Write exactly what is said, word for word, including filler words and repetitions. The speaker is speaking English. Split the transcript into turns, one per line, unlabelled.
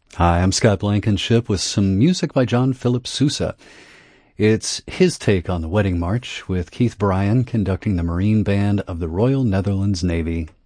Hi, I'm Scott Blankenship with some music by John Philip Sousa. It's his take on the Wedding March, with Keith Bryan conducting the Marine Band of the Royal Netherlands Navy.